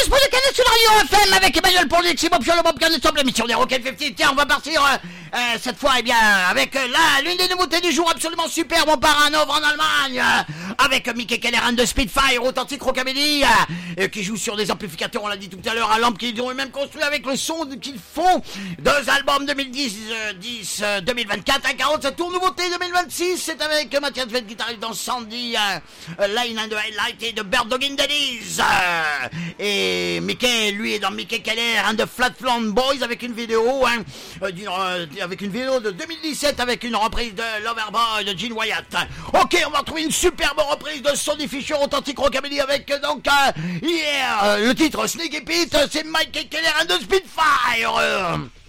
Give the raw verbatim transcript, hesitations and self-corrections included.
tous pour le Canet sur la Radio F M avec Emmanuel Pondetti, Bob Piolo, Bob Canet sur l'émission des Rocket cinquante. Tiens, on va partir euh, euh, cette fois, eh bien, avec euh, là, l'une des nouveautés du jour absolument superbe. On part à Hanovre en Allemagne euh, avec Mickey Keller and the Spitfire, authentique rockabilly, euh, qui joue sur des amplificateurs, on l'a dit tout à l'heure, à lampe qu'ils ont même construit avec le son qu'ils font. Deux albums deux mille dix, euh, dix, euh, deux mille vingt-quatre, un quarante, ça tourne nouveauté deux mille vingt-six. C'est avec Mathias Vett qui arrive dans Sandy, euh, Line and the Highlight et de Bird Dog in Daddies. Euh, et Mickey, lui, est dans Mickey Keller and the Flat Flaunt Boys avec une vidéo, hein, euh, euh, avec une vidéo de deux mille dix-sept avec une reprise de Loverboy de Gene Wyatt. Ok, on va retrouver une superbe reprise de Sonny Fisher, authentique rockabilly avec euh, donc euh, hier euh, le titre Sneaky Pete, c'est Mickey Keller and the Spitfire. Euh.